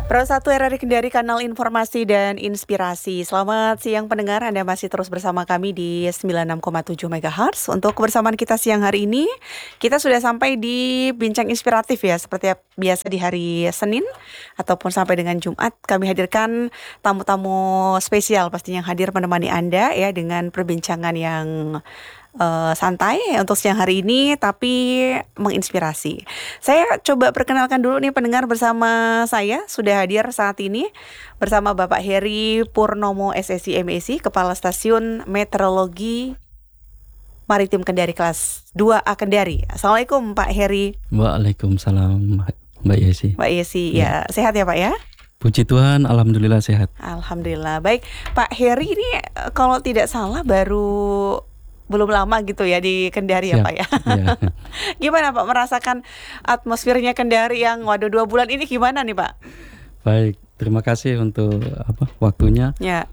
Pro 1 RRI Kendari, kanal informasi dan inspirasi. Selamat siang pendengar, Anda masih terus bersama kami di 96,7 MHz. Untuk kebersamaan kita siang hari ini, kita sudah sampai di bincang inspiratif ya. Seperti biasa di hari Senin ataupun sampai dengan Jumat, kami hadirkan tamu-tamu spesial pastinya yang hadir menemani Anda ya dengan perbincangan yang santai untuk siang hari ini tapi menginspirasi. Saya coba perkenalkan dulu nih pendengar, bersama saya sudah hadir saat ini bersama Bapak Heri Purnomo SSI MEC, Kepala Stasiun Meteorologi Maritim Kendari kelas 2A Kendari. Assalamualaikum Pak Heri. Waalaikumsalam Mbak Yesi. Mbak Yesi ya, sehat ya Pak ya? Puji Tuhan, alhamdulillah sehat. Alhamdulillah. Baik, Pak Heri ini kalau tidak salah belum lama gitu ya di Kendari. Siap. Ya Pak ya. Ya. Gimana Pak merasakan atmosfernya Kendari yang 2 bulan ini, gimana nih Pak? Baik, terima kasih untuk waktunya. Ya.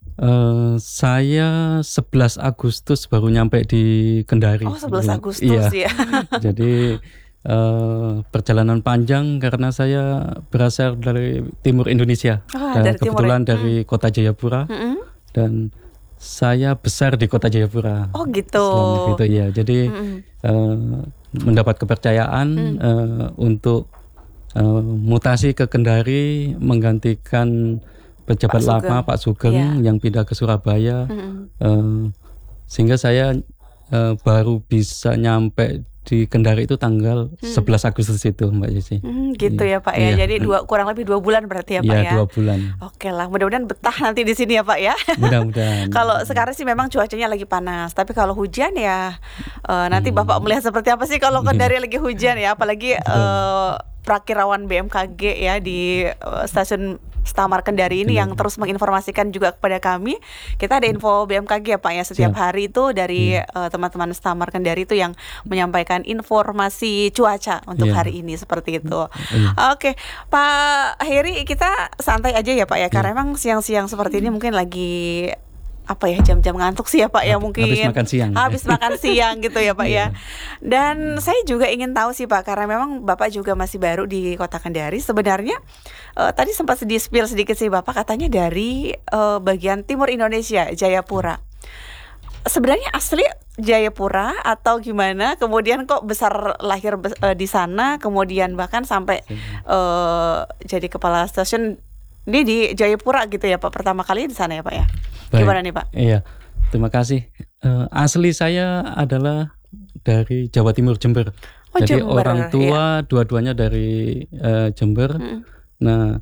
Saya 11 Agustus baru nyampe di Kendari. Oh, 11 Agustus ya. Jadi perjalanan panjang karena saya berasal dari timur Indonesia. Dan kebetulan dari Kota Jayapura. Dan saya besar di Kota Jayapura. Oh gitu. Gitu ya. Jadi mendapat kepercayaan untuk mutasi ke Kendari menggantikan pejabat lama Pak Sugeng yang pindah ke Surabaya. Sehingga saya baru bisa nyampe di Kendari itu tanggal 11 Agustus itu Mbak Yesi. Gitu ya Pak ya. Jadi kurang lebih 2 bulan berarti ya Pak ya. 2 bulan. Oke lah, mudah-mudahan betah nanti di sini ya Pak ya. Mudah-mudahan. Kalau sekarang sih memang cuacanya lagi panas, tapi kalau hujan ya nanti Bapak melihat seperti apa sih kalau Kendari lagi hujan ya, apalagi prakirawan BMKG ya di stasiun Stamar Kendari ini yang terus menginformasikan juga kepada kami. Kita ada info BMKG ya Pak ya, setiap hari itu dari teman-teman Stamar Kendari itu yang menyampaikan informasi cuaca untuk hari ini seperti itu. Oke, Pak Heri, kita santai aja ya Pak ya, karena memang siang-siang seperti ini mungkin lagi jam-jam ngantuk sih ya Pak ya, mungkin habis makan siang gitu ya Pak ya. Dan saya juga ingin tahu sih Pak, karena memang Bapak juga masih baru di Kota Kendari. Sebenarnya tadi sempat di-spill sedikit sih Bapak, katanya dari bagian timur Indonesia, Jayapura. Sebenarnya asli Jayapura atau gimana? Kemudian kok lahir di sana, kemudian bahkan sampai jadi kepala stasiun ini di Jayapura gitu ya Pak, pertama kali di sana ya Pak ya. Baik. Gimana nih Pak? Iya, terima kasih. Asli saya adalah dari Jawa Timur, Jember. Jadi Jember, orang tua dua-duanya dari Jember. Nah,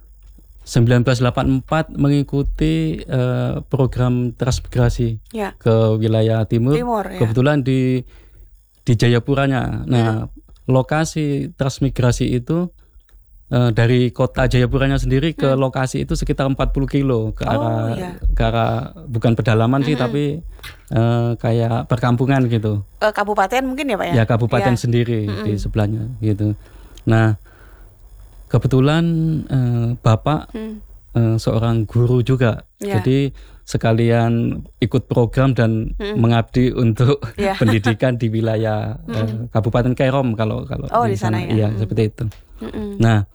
1984 mengikuti program transmigrasi ke wilayah timur kebetulan di Jayapuranya. Nah, lokasi transmigrasi itu dari kota Jayapuranya sendiri ke lokasi itu sekitar 40 kilo ke arah bukan pedalaman sih, tapi kayak perkampungan gitu. Kabupaten mungkin ya Pak ya? Ya, kabupaten sendiri di sebelahnya gitu. Nah, kebetulan Bapak seorang guru juga. Jadi sekalian ikut program dan mengabdi untuk pendidikan di wilayah Kabupaten Kerom kalau di sana ya, seperti itu. Nah,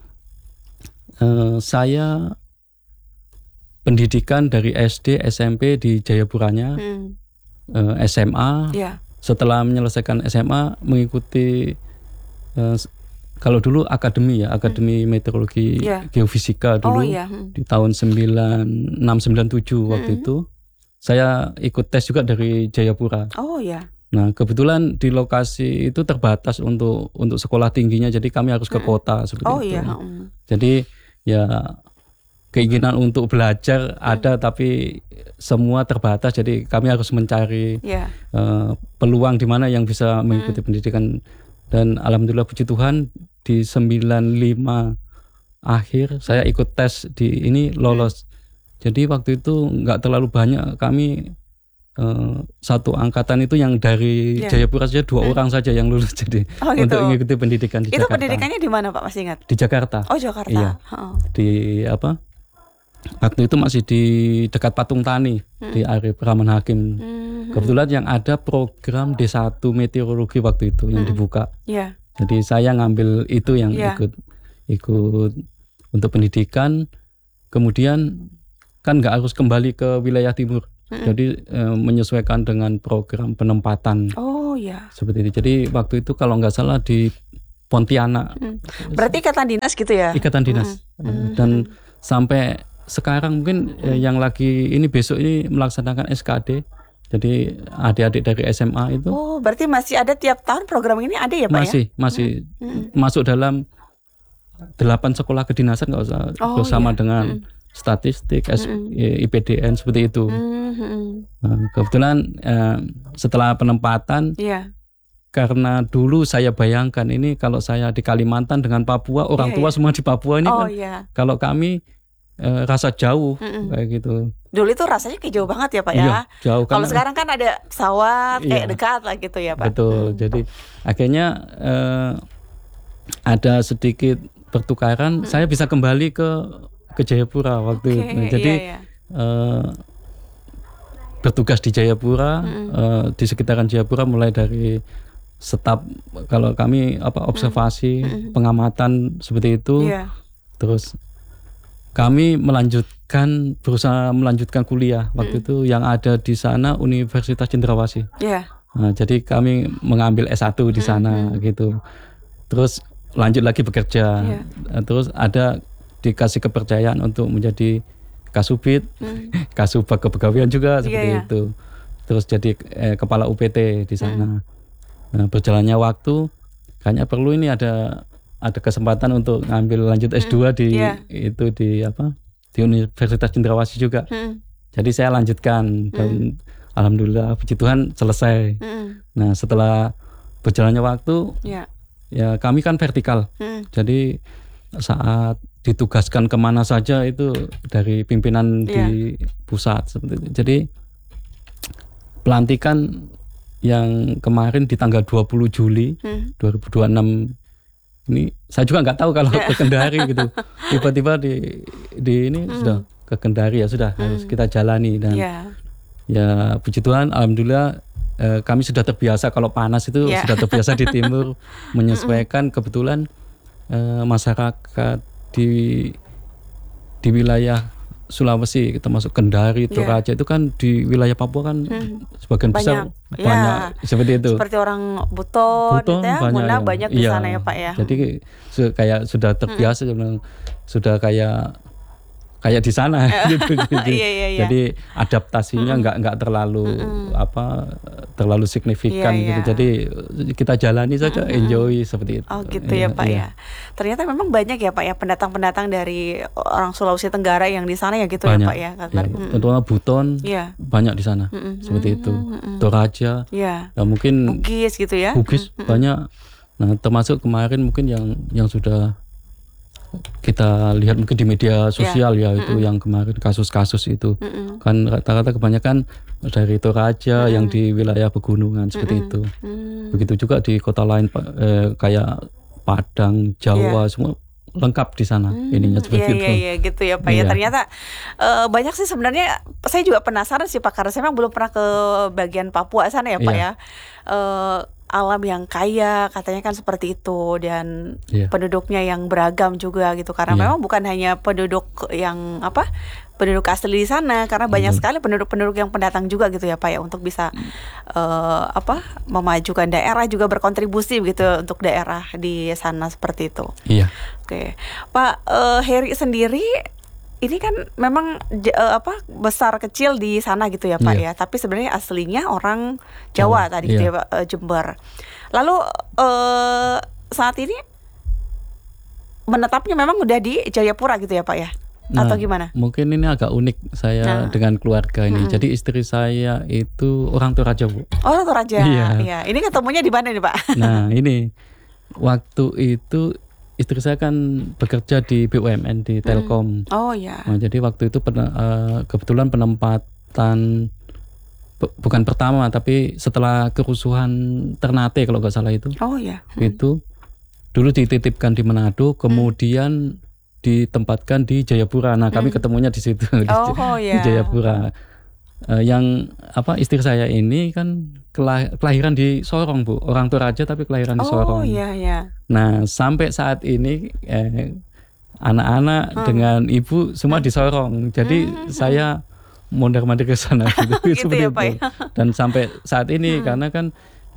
saya pendidikan dari SD, SMP di Jayapuranya, SMA. Setelah menyelesaikan SMA mengikuti kalau dulu akademi meteorologi geofisika dulu di tahun 96-97 waktu itu saya ikut tes juga dari Jayapura. Nah, kebetulan di lokasi itu terbatas untuk sekolah tingginya, jadi kami harus ke kota seperti itu. Jadi ya keinginan untuk belajar ada, tapi semua terbatas, jadi kami harus mencari peluang di mana yang bisa mengikuti pendidikan. Dan alhamdulillah puji Tuhan di 95 akhir saya ikut tes di ini lolos. Jadi waktu itu nggak terlalu banyak, kami satu angkatan itu yang dari Jayapura saja 2 orang saja yang lulus jadi untuk mengikuti pendidikan di Jakarta. Itu pendidikannya di mana Pak, masih ingat? Di Jakarta. Oh, Jakarta. Iya. Di waktu itu masih di dekat Patung Tani, di Arif Rahman Hakim. Kebetulan yang ada program D1 meteorologi waktu itu yang dibuka. Jadi saya ngambil itu yang ikut untuk pendidikan. Kemudian kan nggak harus kembali ke wilayah timur. Jadi menyesuaikan dengan program penempatan. Oh ya. Seperti itu. Jadi waktu itu kalau nggak salah di Pontianak. Berarti ikatan dinas gitu ya? Ikatan dinas. Dan sampai sekarang mungkin yang lagi ini besok ini melaksanakan SKD. Jadi adik-adik dari SMA itu. Oh, berarti masih ada tiap tahun program ini ada ya Pak masih, ya? Masih masuk dalam 8 sekolah kedinasan nggak usah bersama dengan statistik, IPDN seperti itu. Nah, kebetulan setelah penempatan, karena dulu saya bayangkan ini kalau saya di Kalimantan dengan Papua, orang tua semua di Papua ini kalau kami rasa jauh kayak gitu. Dulu itu rasanya kayak jauh banget ya Pak ya? Iya, jauh. Kalau sekarang kan ada pesawat kayak dekat lah gitu ya Pak. Betul. Jadi akhirnya ada sedikit pertukaran, saya bisa kembali ke Jayapura waktu itu. Jadi bertugas di Jayapura, di sekitaran Jayapura mulai dari staf, kalau kami observasi, pengamatan seperti itu. Terus kami berusaha melanjutkan kuliah waktu itu yang ada di sana Universitas Cendrawasih. Nah, jadi kami mengambil S1 di sana gitu. Terus lanjut lagi bekerja. Terus ada dikasih kepercayaan untuk menjadi Kasubit, Kasubag Kepegawaian juga seperti itu. Terus jadi kepala UPT di sana. Nah, berjalannya waktu kayaknya perlu ini ada kesempatan untuk ngambil lanjut S2 di Universitas Cendrawasih juga. Jadi saya lanjutkan dan alhamdulillah puji Tuhan selesai. Nah, setelah berjalannya waktu ya kami kan vertikal. Jadi saat ditugaskan kemana saja itu dari pimpinan di pusat seperti itu. Jadi pelantikan yang kemarin di tanggal 20 Juli 2026 ini saya juga nggak tahu kalau ke Kendari gitu. Tiba-tiba di ini sudah ke Kendari, ya sudah harus kita jalani. Dan ya puji Tuhan alhamdulillah kami sudah terbiasa kalau panas itu sudah terbiasa di timur, menyesuaikan. Kebetulan masyarakat di wilayah Sulawesi termasuk Kendari, Toraja itu kan di wilayah Papua kan sebagian besar banyak seperti itu. Seperti orang Buton gitu ya, banyak di sana ya Pak ya. Jadi kayak sudah terbiasa, sudah kayak di sana gitu. Jadi adaptasinya nggak terlalu terlalu signifikan gitu. Jadi kita jalani saja, enjoy seperti itu. Oh gitu ya Pak ya. Ternyata memang banyak ya Pak ya pendatang-pendatang dari orang Sulawesi Tenggara yang di sana ya gitu banyak, ya Pak ya. Tentunya Buton banyak di sana seperti itu. Toraja, mungkin Bugis gitu ya. Bugis banyak. Nah, termasuk kemarin mungkin yang sudah kita lihat mungkin di media sosial itu yang kemarin kasus-kasus itu kan rata-rata kebanyakan dari Toraja yang di wilayah pegunungan seperti itu. Begitu juga di kota lain kayak Padang, Jawa semua lengkap di sana ininya seperti itu. Iya gitu ya Pak ya. Ternyata banyak sih sebenarnya. Saya juga penasaran sih Pak, karena saya memang belum pernah ke bagian Papua sana ya Pak ya. Alam yang kaya katanya kan seperti itu, dan penduduknya yang beragam juga gitu, karena memang bukan hanya penduduk yang penduduk asli di sana, karena banyak sekali penduduk-penduduk yang pendatang juga gitu ya Pak ya, untuk bisa memajukan daerah, juga berkontribusi begitu untuk daerah di sana seperti itu. Oke. Pak Heri sendiri ini kan memang besar kecil di sana gitu ya Pak ya, tapi sebenarnya aslinya orang Jawa tadi gitu ya Pak, Jember. Lalu saat ini menetapnya memang udah di Jayapura gitu ya Pak ya? Atau gimana? Mungkin ini agak unik saya dengan keluarga ini. Jadi istri saya itu orang Toraja, Bu. Oh, orang Toraja. Iya. Ini ketemunya di mana nih Pak? Nah, ini waktu itu istri saya kan bekerja di BUMN di Telkom. Oh ya. Nah, jadi waktu itu kebetulan penempatan bukan pertama, tapi setelah kerusuhan Ternate kalau nggak salah itu. Oh ya. Itu dulu dititipkan di Manado, kemudian ditempatkan di Jayapura. Nah, kami ketemunya di situ di Jayapura. Yang istri saya ini kan kelahiran di Sorong, Bu. Orang Toraja tapi kelahiran di Sorong. Oh iya. Nah, sampai saat ini anak-anak dengan ibu semua di Sorong. Jadi saya mondar-mandir ke sana gitu, gitu ya, Pak, ya? Dan sampai saat ini karena kan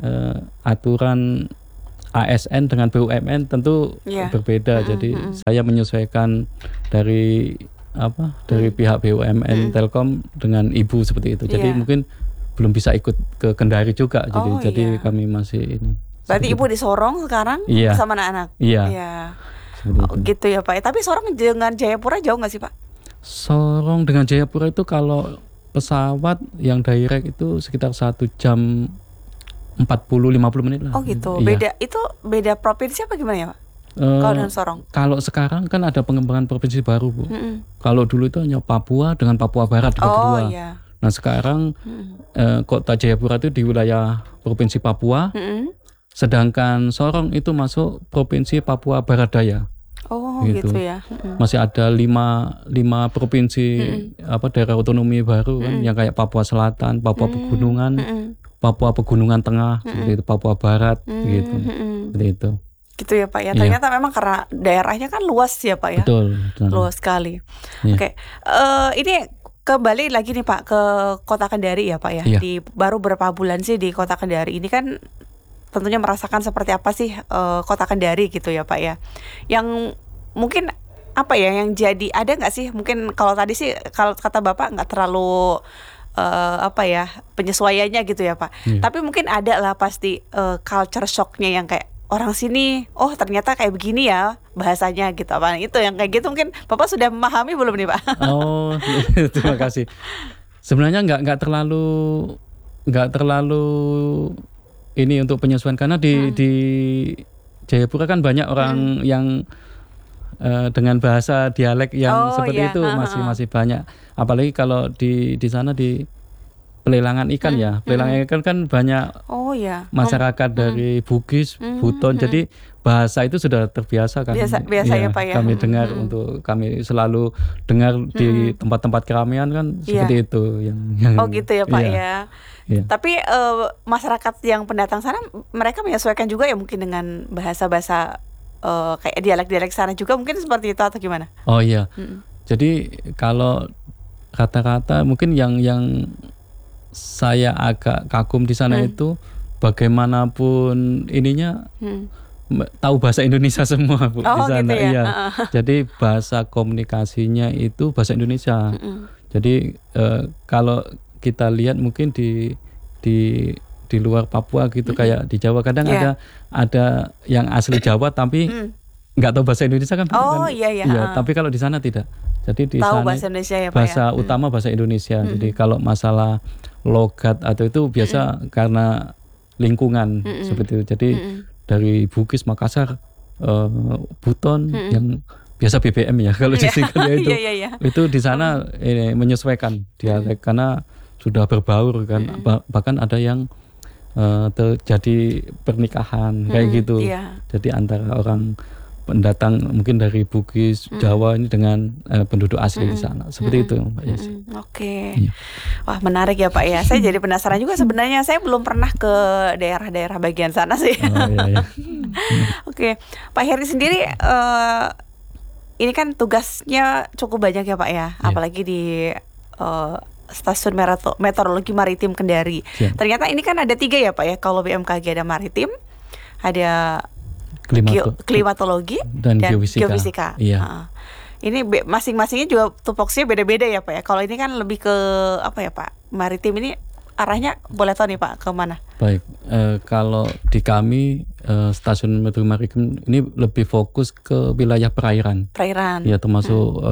aturan ASN dengan BUMN tentu berbeda. Jadi saya menyesuaikan dari pihak BUMN Telkom dengan ibu seperti itu. Jadi mungkin belum bisa ikut ke Kendari juga. Jadi kami masih ini. Berarti ibu di Sorong sekarang sama anak-anak? Iya. Gitu ya, Pak. Tapi Sorong dengan Jayapura jauh nggak sih, Pak? Sorong dengan Jayapura itu kalau pesawat yang direct itu sekitar 1 jam 40-50 menit lah. Oh gitu. Beda provinsi apa gimana ya, Pak? Kalau dengan Sorong? Kalau sekarang kan ada pengembangan provinsi baru, Bu. Kalau dulu itu hanya Papua dengan Papua Barat berdua. Iya. Nah sekarang kota Jayapura itu di wilayah provinsi Papua. Sedangkan Sorong itu masuk provinsi Papua Barat Daya. Oh gitu ya. Masih ada 5 provinsi daerah otonomi baru kan, yang kayak Papua Selatan, Papua Pegunungan, Papua Pegunungan Tengah, seperti itu, Papua Barat gitu. Seperti itu. Gitu ya, Pak ya. Ternyata memang karena daerahnya kan luas ya, Pak ya. Betul. Luas sekali. Oke. Ini kembali lagi nih, Pak, ke Kota Kendari ya, Pak ya. Di baru berapa bulan sih di Kota Kendari ini kan tentunya merasakan seperti apa sih Kota Kendari gitu ya, Pak ya. Yang mungkin apa ya yang jadi, ada nggak sih mungkin, kalau tadi sih kalau kata Bapak nggak terlalu penyesuaiannya gitu ya, Pak. Tapi mungkin ada lah pasti culture shocknya yang kayak orang sini, oh ternyata kayak begini ya bahasanya gitu. Apa itu yang kayak gitu mungkin Bapak sudah memahami belum nih, Pak? Oh, terima kasih. Sebenarnya nggak terlalu ini untuk penyesuaian, karena di Jayapura kan banyak orang yang dengan bahasa dialek yang seperti itu masih banyak. Apalagi kalau di sana di pelelangan ikan ya. Pelelangan ikan kan banyak masyarakat dari Bugis, Buton. Jadi bahasa itu sudah terbiasa kan. Biasa ya, Pak ya. Kami dengar kami selalu dengar di tempat-tempat keramaian kan seperti itu yang Oh gitu ya, Pak ya. Tapi masyarakat yang pendatang sana mereka menyesuaikan juga ya mungkin dengan bahasa-bahasa kayak dialek-dialek sana juga mungkin seperti itu atau gimana? Oh iya. Jadi kalau kata-kata mungkin yang saya agak kagum di sana itu bagaimanapun ininya tahu bahasa Indonesia semua, Bu, di sana. Gitu ya? Iya. Jadi bahasa komunikasinya itu bahasa Indonesia. Jadi kalau kita lihat mungkin di luar Papua gitu, kayak di Jawa kadang ada yang asli Jawa tapi nggak tahu bahasa Indonesia kan. Iya. Tapi kalau di sana tidak. Jadi di tahu sana bahasa Indonesia ya, Pak, bahasa utama bahasa Indonesia. Jadi kalau masalah logat atau itu biasa karena lingkungan seperti itu. Jadi dari Bugis, Makassar, Buton yang biasa BBM ya kalau disingkatnya itu. Itu di sana menyesuaikan dialek karena sudah berbaur kan. Bahkan ada yang terjadi pernikahan kayak gitu. Jadi antara orang pendatang mungkin dari Bugis, Jawa ini dengan penduduk asli di sana. Seperti itu, Mbak Yesi. Oke. Wah, menarik ya, Pak ya. Saya jadi penasaran juga sebenarnya. Saya belum pernah ke daerah-daerah bagian sana sih. Oke. Pak Heri sendiri ini kan tugasnya cukup banyak ya, Pak ya. Apalagi di Stasiun Meteorologi Maritim Kendari. Ternyata ini kan ada 3 ya, Pak ya. Kalau BMKG ada maritim, ada klimatologi dan geofisika. Iya. Ini masing-masingnya juga tupoksinya beda-beda ya, Pak ya. Kalau ini kan lebih ke apa ya, Pak? Maritim ini arahnya boleh tahu nih, Pak, ke mana? Baik, kalau di kami Stasiun Meteorologi Maritim ini lebih fokus ke wilayah perairan. Ya, termasuk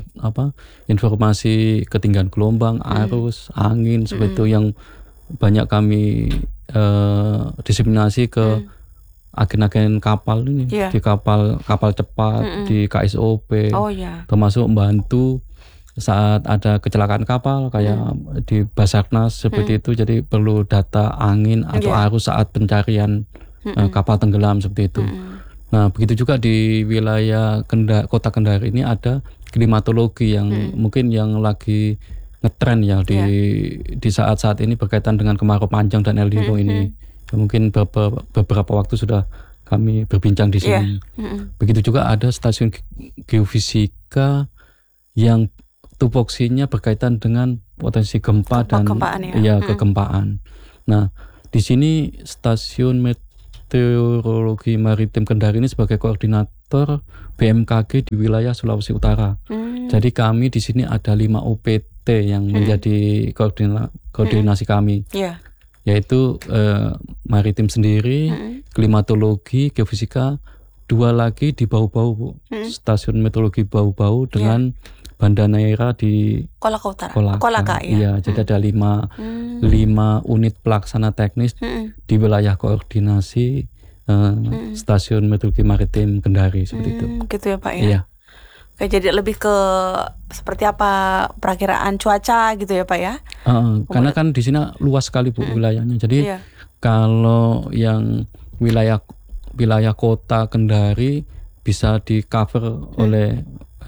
informasi ketinggian gelombang, arus, angin seperti itu yang banyak kami diseminasi ke agen-agen kapal ini, di kapal cepat, di KSOP, termasuk membantu saat ada kecelakaan kapal kayak di Basarnas seperti itu. Jadi perlu data angin atau arus saat pencarian kapal tenggelam seperti itu. Nah, begitu juga di wilayah Kota Kendari ini ada klimatologi yang mungkin yang lagi ngetren ya di saat-saat ini berkaitan dengan kemarau panjang dan El Nino ini. Mungkin beberapa waktu sudah kami berbincang di sini. Begitu juga ada stasiun geofisika yang tupoksinya berkaitan dengan potensi gempa dan kegempaan. Nah, di sini stasiun meteorologi maritim Kendari ini sebagai koordinator BMKG di wilayah Sulawesi Utara. Jadi kami di sini ada 5 OPT yang menjadi koordinasi kami. Yaitu maritim sendiri, klimatologi, geofisika, 2 lagi di Bau-Bau, stasiun meteorologi Bau-Bau dengan Banda Neira di Kolaka. Iya, jadi ada 5 unit pelaksana teknis di wilayah koordinasi stasiun meteorologi maritim Kendari seperti itu. Gitu ya Pak ya. Iya. Oke, jadi lebih ke seperti apa perakiraan cuaca gitu ya Pak ya? Karena kan di sini luas sekali Bu wilayahnya. Jadi kalau yang wilayah kota Kendari bisa di cover oleh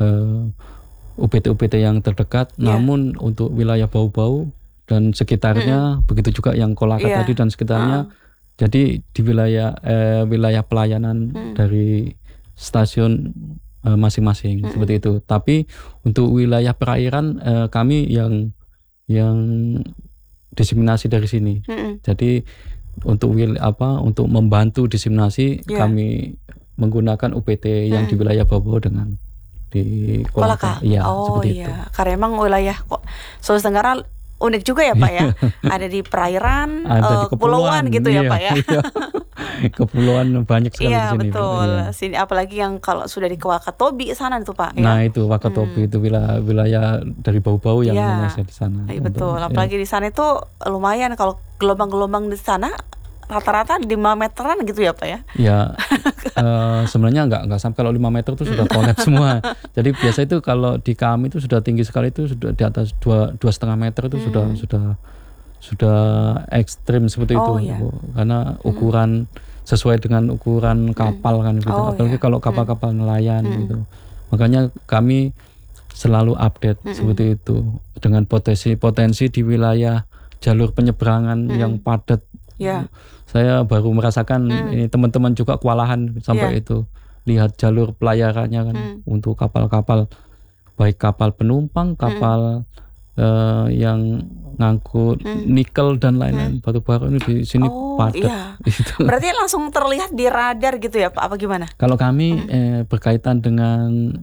UPT yang terdekat. Namun untuk wilayah Bau-Bau dan sekitarnya, begitu juga yang Kolaka tadi dan sekitarnya. Jadi di wilayah pelayanan dari stasiun masing-masing seperti itu. Tapi untuk wilayah perairan kami yang diseminasi dari sini. Jadi untuk membantu diseminasi kami menggunakan UPT yang di wilayah Bau-Bau dengan di Kolaka. Iya, seperti itu. Karena emang wilayah Sulawesi Tenggara unik juga ya Pak ya. Ada di perairan, ada di kepulauan gitu ya Pak ya. Kepulauan banyak sekali di sini. Iya betul. Sini apalagi yang kalau sudah di Wakatobi sana itu Pak. Nah itu Wakatobi itu wilayah dari Bau-Bau yang menguasai di sana. Betul. Apalagi di sana itu lumayan kalau gelombang-gelombang di sana rata-rata 5 meteran gitu ya Pak ya? Ya sebenarnya nggak sampai, kalau 5 meter itu sudah collab semua. Jadi biasa itu kalau di kami itu sudah tinggi sekali, itu sudah di atas 2,5 meter itu sudah ekstrim seperti itu. Karena ukuran sesuai dengan ukuran kapal kan gitu. Apalagi kalau kapal-kapal nelayan gitu. Makanya kami selalu update seperti itu dengan potensi di wilayah jalur penyeberangan yang padat. Saya baru merasakan ini, teman-teman juga kewalahan sampai itu lihat jalur pelayarannya kan untuk kapal-kapal, baik kapal penumpang, kapal yang ngangkut nikel dan lain-lain, batu bara ini di sini padat. Gitu. Berarti langsung terlihat di radar gitu ya Pak? Apa gimana? Kalau kami berkaitan dengan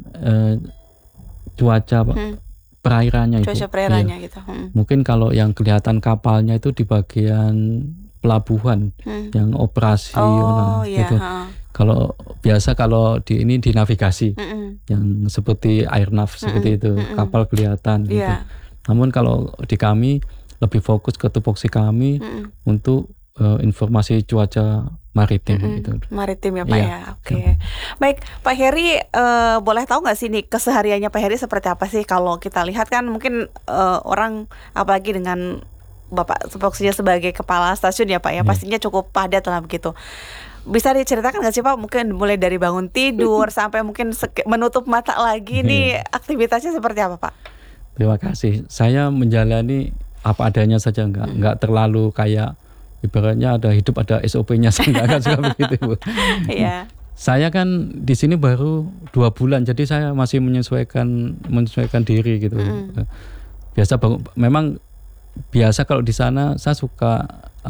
cuaca perairannya itu. Cuaca perairannya gitu. Mungkin kalau yang kelihatan kapalnya itu di bagian pelabuhan yang operasional gitu. Kalau biasa kalau di navigasi yang seperti airnav seperti itu, kapal kelihatan gitu. Namun kalau di kami lebih fokus ke tupoksi kami untuk informasi cuaca maritim gitu. Maritim ya Pak ya. Oke. Baik, Pak Heri, boleh tahu nggak sih nih kesehariannya Pak Heri seperti apa sih? Kalau kita lihat kan mungkin orang apalagi dengan Bapak tupoksinya sebagai kepala stasiun ya Pak ya, pastinya cukup padat lah begitu. Bisa diceritakan nggak sih Pak, mungkin mulai dari bangun tidur sampai mungkin menutup mata lagi nih aktivitasnya seperti apa Pak? Terima kasih. Saya menjalani apa adanya saja, nggak terlalu kayak ibaratnya ada hidup ada SOP-nya, saya nggak suka begitu Bu. Saya kan di sini baru 2 bulan, jadi saya masih menyesuaikan diri gitu. Memang biasa kalau di sana saya suka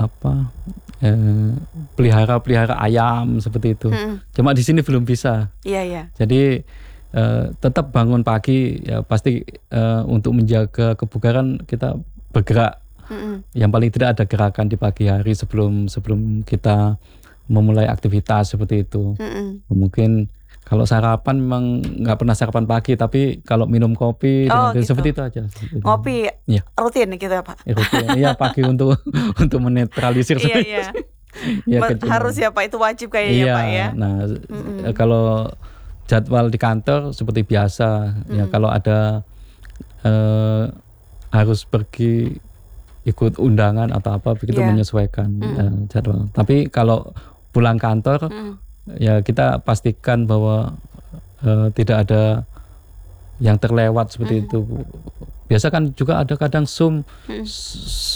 pelihara ayam seperti itu. Cuma di sini belum bisa. Jadi tetap bangun pagi ya pasti untuk menjaga kebugaran kita bergerak. Yang paling tidak ada gerakan di pagi hari sebelum kita memulai aktivitas seperti itu. Mungkin kalau sarapan memang nggak pernah sarapan pagi, tapi kalau minum kopi gitu. Seperti itu aja. Ngopi rutin gitu ya Pak? Rutin, iya pagi untuk menetralisir. Harus ya Pak, itu wajib kayaknya Pak ya. Nah kalau jadwal di kantor seperti biasa, ya kalau ada harus pergi ikut undangan atau apa begitu menyesuaikan jadwal. Tapi kalau pulang kantor ya kita pastikan bahwa tidak ada yang terlewat seperti itu. Biasa kan juga ada kadang Zoom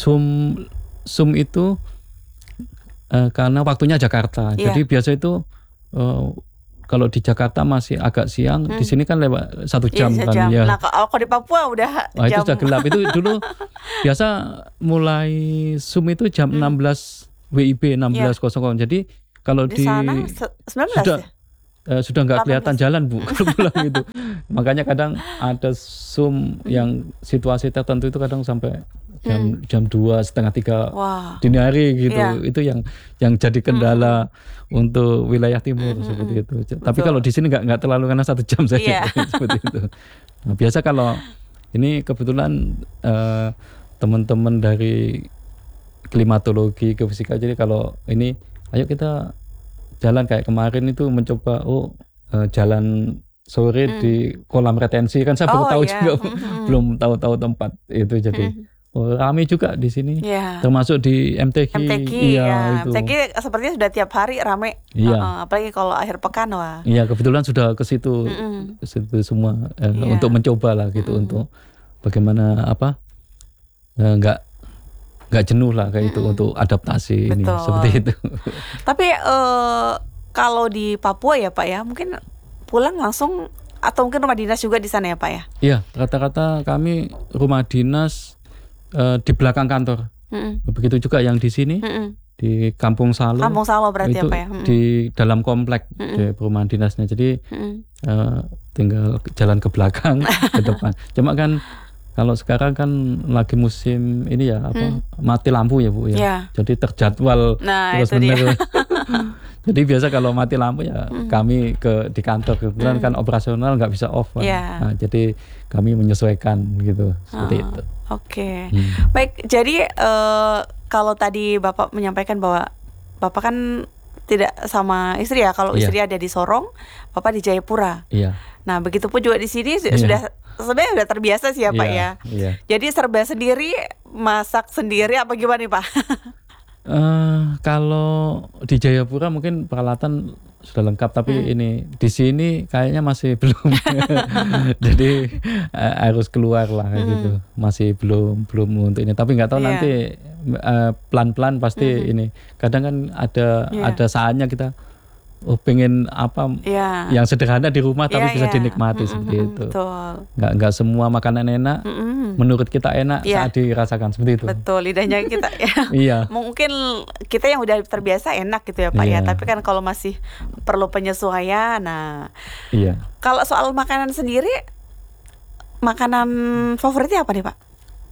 itu karena waktunya Jakarta. Jadi biasa itu kalau di Jakarta masih agak siang, di sini kan lewat 1 jam Iya, kan jam. ya. Nah, kalau di Papua udah Itu jam. sudah gelap. Itu dulu biasa mulai Zoom itu jam 16 WIB 16.00. Jadi kalau di sana 19 sudah nggak 18. kelihatan jalan, Bu, kalau pulang itu. Makanya kadang ada Zoom yang situasi tertentu itu kadang sampai jam 2, setengah 3 Wah. dini hari gitu. Iya. Itu yang jadi kendala untuk wilayah timur seperti itu. Tapi kalau di sini nggak terlalu, karena 1 jam saja. Seperti itu. Nah, biasa kalau ini kebetulan teman-teman dari klimatologi, geofisika, jadi kalau ini ayo kita jalan kayak kemarin itu mencoba jalan sore di kolam retensi, kan saya baru tahu juga, belum tahu tempat itu, jadi ramai juga di sini, termasuk di MTQ. Iya, itu. MTQ sepertinya sudah tiap hari ramai. Iya. Apalagi kalau akhir pekan, wah. Iya, kebetulan sudah ke situ semua untuk mencoba lah gitu, untuk bagaimana nggak jenuh lah kayak itu, untuk adaptasi. Betul. Ini seperti itu. Tapi kalau di Papua ya Pak ya, mungkin pulang langsung atau mungkin rumah dinas juga di sana ya Pak ya? Iya, rata-rata kami rumah dinas di belakang kantor. Begitu juga yang di sini, di Kampung Salo. Kampung Salo berarti itu apa ya? Di dalam komplek di perumahan dinasnya. Jadi tinggal jalan ke belakang, ke depan. Cuma kan kalau sekarang kan lagi musim ini ya, mati lampu ya Bu ya. Jadi terjadwal terus menerus. Jadi biasa kalau mati lampu ya kami di kantor, kebetulan kan operasional nggak bisa off. Nah, jadi kami menyesuaikan gitu, seperti itu. Oke. Baik, jadi kalau tadi Bapak menyampaikan bahwa Bapak kan tidak sama istri ya, kalau istri ada di Sorong, Bapak di Jayapura. Iya. Nah, begitupun juga di sini sudah sebenarnya udah terbiasa sih ya Pak ya. Iya. Jadi serba sendiri, masak sendiri apa gimana nih Pak? Kalau di Jayapura mungkin peralatan sudah lengkap, tapi ini di sini kayaknya masih belum. Jadi harus keluar lah gitu. Masih belum untuk ini. Tapi nggak tahu nanti pelan-pelan pasti ini. Kadang kan ada saatnya kita pengen yang sederhana di rumah tapi bisa dinikmati seperti itu. Betul. Nggak semua makanan enak menurut kita enak saat dirasakan seperti itu. Betul, lidahnya kita mungkin kita yang udah terbiasa enak gitu ya Pak ya, tapi kan kalau masih perlu penyesuaian. Nah, kalau soal makanan sendiri, makanan favoritnya apa nih Pak?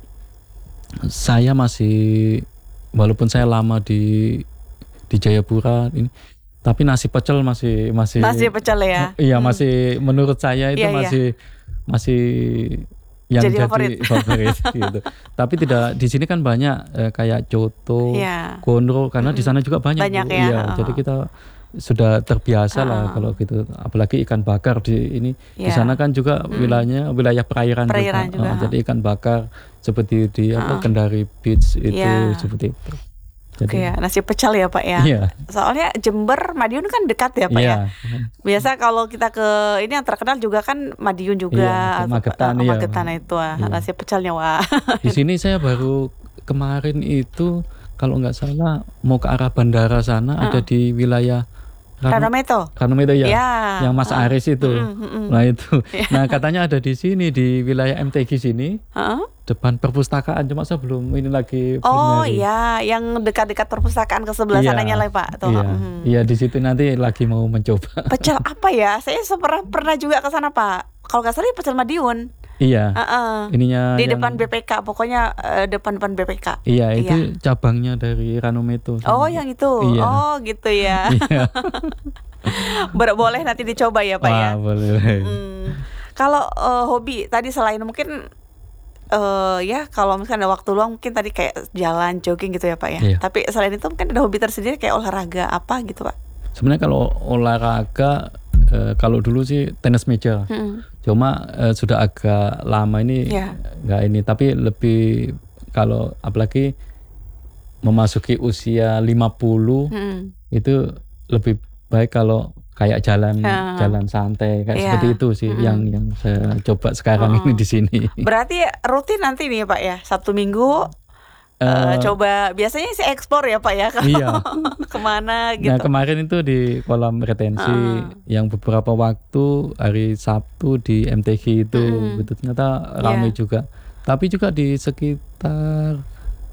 Saya masih, walaupun saya lama di Jayapura ini, tapi nasi pecel masih nasi pecel ya. Iya, masih menurut saya itu masih yang jadi favorit gitu. Tapi tidak, di sini kan banyak kayak coto, konro, karena di sana juga banyak ya. Iya, jadi kita sudah terbiasa lah kalau gitu. Apalagi ikan bakar di sana kan juga wilayah perairan juga. Jadi ikan bakar seperti di Kendari Beach itu seperti itu. Oke, nasi pecel ya Pak ya. Soalnya Jember, Madiun kan dekat ya Pak ya. Biasa kalau kita ke ini yang terkenal juga kan Madiun juga, Magetan itu nasi pecelnya wah. Di sini saya baru kemarin itu kalau nggak salah mau ke arah bandara sana, ada di wilayah Ranometo ya, yang Mas Aris itu. Nah itu. Nah katanya ada di sini di wilayah MTQ sini. Depan perpustakaan, cuma saya belum lagi. Yang dekat-dekat perpustakaan ke sebelah sananya lah Pak. Iya, di situ nanti lagi mau mencoba. Pecel apa ya? Saya pernah juga ke sana Pak. Kalau nggak salah pecel Madiun. Iya. Ininya di depan BPK, pokoknya depan BPK. Iya, itu cabangnya dari Ranometo. Yang itu. Iya. Oh, gitu ya. Boleh nanti dicoba ya Pak ya. Boleh. Kalau hobi tadi selain mungkin kalau misalkan ada waktu luang mungkin tadi kayak jalan, jogging gitu ya Pak ya. Tapi selain itu mungkin ada hobi tersendiri kayak olahraga apa gitu Pak? Sebenarnya kalau olahraga kalau dulu sih tenis meja. Cuma sudah agak lama ini nggak ini, tapi lebih kalau apalagi memasuki usia 50 itu lebih baik kalau kayak jalan santai kayak seperti itu sih yang saya coba sekarang ini di sini. Berarti rutin nanti nih Pak ya, Sabtu Minggu coba biasanya sih ekspor ya Pak ya, iya. kemana gitu. Nah kemarin itu di kolam retensi yang beberapa waktu hari Sabtu di MTQ itu gitu, ternyata ramai juga. Tapi juga di sekitar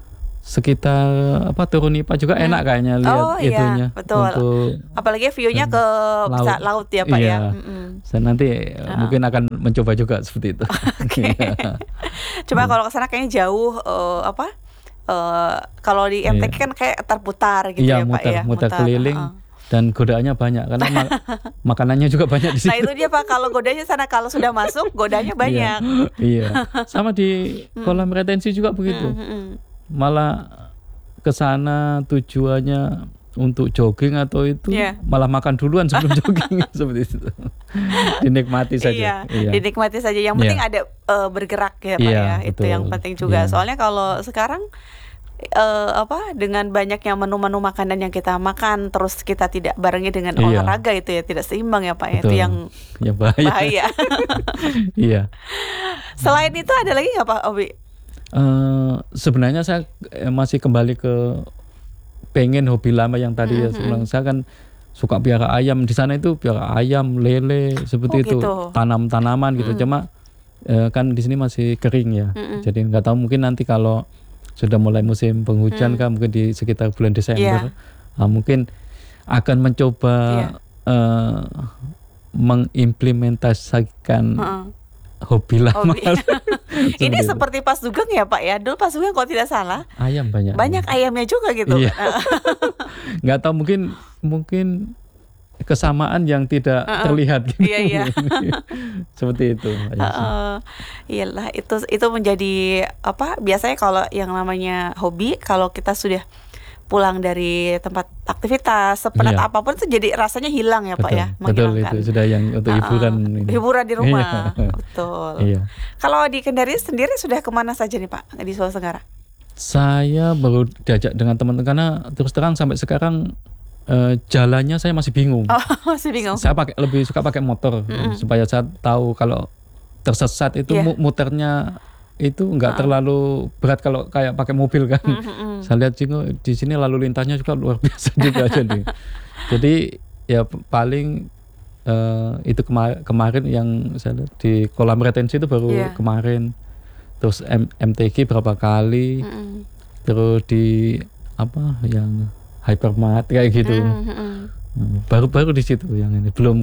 Turunipa juga enak kayaknya lihat itunya. Betul. Untuk apalagi view-nya ke laut ya Pak ya. Saya nanti mungkin akan mencoba juga seperti itu. Cuma kalau ke sana kayaknya jauh kalau di MTQ kan kayak terputar gitu ya Pak ya. Muter keliling dan godaannya banyak karena makanannya juga banyak di situ. Nah itu dia Pak, kalau godanya sana, kalau sudah masuk godanya banyak. Iya. Sama di kolam retensi juga begitu. Malah ke sana tujuannya untuk jogging atau itu malah makan duluan sebelum jogging seperti itu. Dinikmati saja. Dinikmati saja. Yang penting ada bergerak ya Pak ya. Betul. Itu yang penting juga. Soalnya kalau sekarang dengan banyaknya menu-menu makanan yang kita makan, terus kita tidak barengi dengan olahraga itu ya tidak seimbang ya Pak. Itu yang bahaya. Iya. Selain itu ada lagi nggak Pak Obi? Sebenarnya saya masih kembali ke pengen hobi lama yang tadi ya. Saya kan suka piara ayam di sana, itu piara ayam, lele seperti itu, tanam-tanaman gitu. Cuma kan di sini masih kering ya. Jadi nggak tahu, mungkin nanti kalau sudah mulai musim penghujan kan, mungkin di sekitar bulan Desember mungkin akan mencoba mengimplementasikan hobi lama. Ini seperti Pas Sugeng ya Pak ya. Dulu Pas Sugeng kalau tidak salah ayam banyak ayamnya juga gitu. Iya. Nggak tahu, mungkin kesamaan yang tidak terlihat gitu. Iya. Seperti itu. Iyalah, itu menjadi biasanya kalau yang namanya hobi, kalau kita sudah pulang dari tempat aktivitas sepenat apapun itu jadi rasanya hilang ya Pak ya. Betul, itu sudah yang untuk hiburan di rumah. Betul. Iya. Kalau di Kendari sendiri sudah kemana saja nih Pak di Sulawesi Tenggara? Saya baru diajak dengan teman-teman, karena terus terang sampai sekarang jalannya saya masih bingung. Masih bingung. Saya lebih suka pakai motor supaya saya tahu kalau tersesat itu muternya itu nggak terlalu berat kalau kayak pakai mobil kan. Saya lihat di sini lalu lintasnya juga luar biasa juga jadi ya paling itu kemarin yang saya lihat di kolam retensi itu baru kemarin. Terus MTQ berapa kali, terus di yang Hypermart kayak gitu. Baru di situ yang ini belum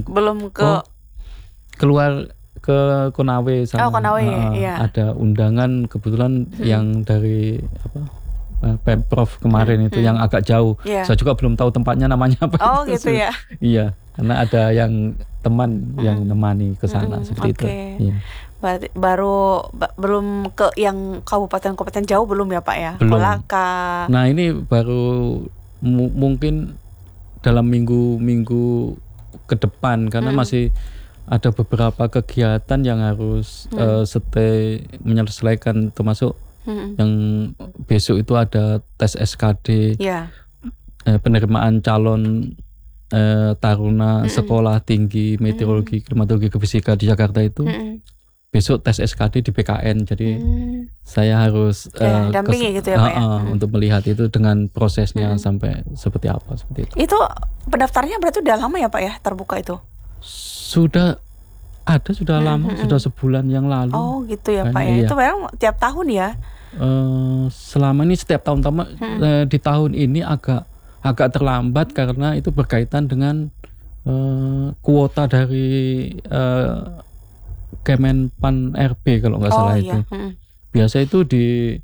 keluar ke Konawe sana. Ada undangan kebetulan yang dari Pemprov kemarin itu yang agak jauh. Saya juga belum tahu tempatnya namanya apa. Gitu ya. Iya, karena ada yang teman yang nemani ke sana seperti itu. Iya. Berarti belum ke yang kabupaten jauh belum ya Pak ya? Belum. Kolaka. Nah ini baru mungkin dalam minggu-minggu ke depan, karena masih ada beberapa kegiatan yang harus menyelesaikan, termasuk yang besok itu ada tes SKD, penerimaan calon taruna sekolah tinggi meteorologi, klimatologi, gefisika di Jakarta itu. Besok tes SKD di PKN, jadi saya harus dampingi gitu ya Pak ya? Untuk melihat itu dengan prosesnya sampai seperti apa, seperti itu. Itu pendaftarnya berarti udah lama ya Pak ya terbuka itu? Sudah lama, sudah sebulan yang lalu. Oh gitu ya Pak ya. Itu memang tiap tahun ya? Selama ini setiap tahun, di tahun ini agak terlambat karena itu berkaitan dengan kuota dari Kemenpan RB kalau nggak salah itu. Biasa itu di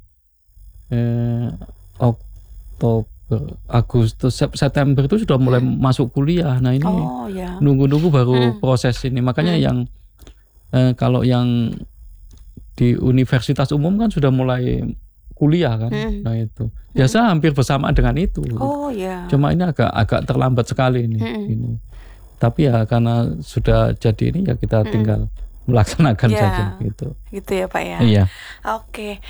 Oktober, Agustus, September itu sudah mulai masuk kuliah. Nah ini nunggu-nunggu baru proses ini. Makanya yang kalau yang di universitas umum kan sudah mulai kuliah kan. Nah itu biasa hampir bersamaan dengan itu. Cuma ini agak terlambat sekali ini. Tapi ya karena sudah jadi ini ya kita tinggal melaksanakan saja gitu. Gitu ya Pak ya. Iya. Oke.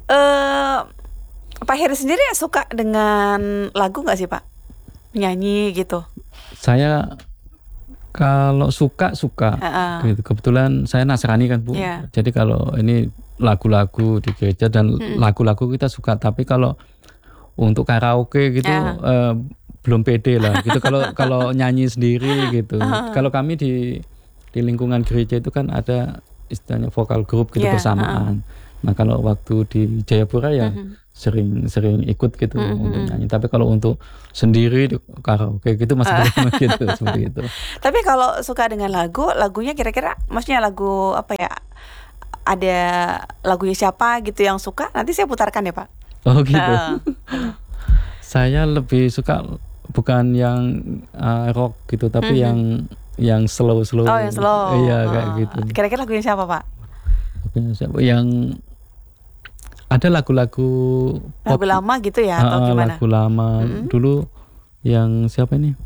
Pak Heri sendiri suka dengan lagu nggak sih Pak? Nyanyi gitu. Saya kalau suka gitu. Kebetulan saya Nasrani kan Bu. Jadi kalau ini lagu-lagu di gereja dan lagu-lagu kita suka. Tapi kalau untuk karaoke gitu belum pede lah gitu kalau nyanyi sendiri gitu. Kalau kami di lingkungan gereja itu kan ada istilahnya vokal group gitu bersamaan. Nah kalau waktu di Jayapura ya sering ikut gitu untuk nyanyi. Tapi kalau untuk sendiri di karaoke gitu masih belum gitu seperti itu. Tapi kalau suka dengan lagunya kira-kira maksudnya lagu apa ya? Ada lagunya siapa gitu yang suka? Nanti saya putarkan ya Pak. Oh gitu. Saya lebih suka bukan yang rock gitu, tapi yang slow. Oh yang slow. Iya kayak gitu. Kira-kira lagunya siapa Pak? Lagunya siapa? Yang ada lagu-lagu pop lama gitu ya atau gimana? Lagu lama dulu yang siapa ini?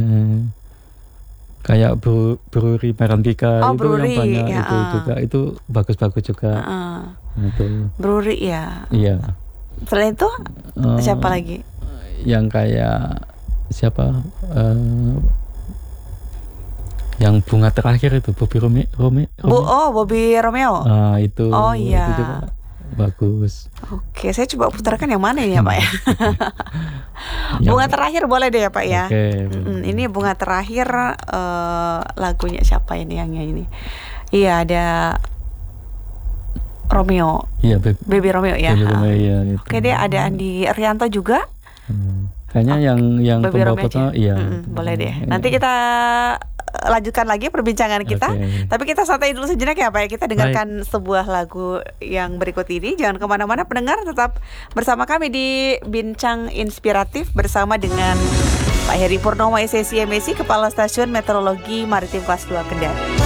Kayak Bruri Merantika itu Bruri, yang banyak itu juga itu bagus-bagus juga. Itu. Bruri ya. Iya. Selain itu siapa lagi? Yang kayak siapa? Yang bunga terakhir itu Bobby Romeo. Bobby Romeo. Itu. Oh iya. Itu juga bagus. Oke, saya coba putarkan yang mana ini ya Pak ya. Bunga terakhir boleh deh ya Pak ya. Ini bunga terakhir lagunya siapa ini yang ini? Iya ada Romeo. Iya, Baby Romeo ya. Baby Romeo, iya, gitu. Oke deh ada Andi Rianto juga. Kayaknya yang pembawa iya. Boleh deh. Nanti kita lanjutkan lagi perbincangan kita. Tapi kita santai dulu sejenak ya Pak. Kita dengarkan sebuah lagu yang berikut ini. Jangan kemana-mana pendengar, tetap bersama kami di Bincang Inspiratif bersama dengan Pak Heri Purnomo SSC MSc, Kepala Stasiun Meteorologi Maritim Kelas 2 Kendari.